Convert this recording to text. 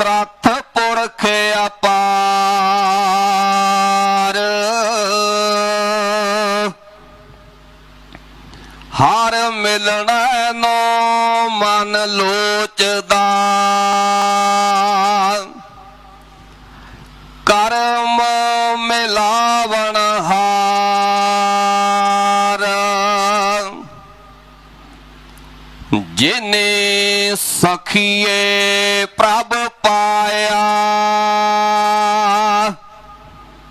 ਸਮਰੱਥ ਪੁਰਖ ਅਪਾਰ ਹਰ ਮਿਲਣਾ ਨੋ ਮਨ ਲੋਚਦਾ ਕਰਮ ਮਿਲਾਵਣ ਹਾਰ ਜਿਨੇ ਸਖੀਏ ਪ੍ਰਭ ਪਾਇਆ